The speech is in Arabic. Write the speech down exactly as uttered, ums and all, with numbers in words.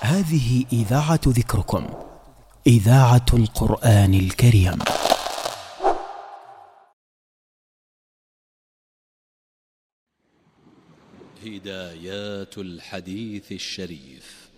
هذه إذاعة ذكركم، إذاعة القرآن الكريم. هدايات الحديث الشريف.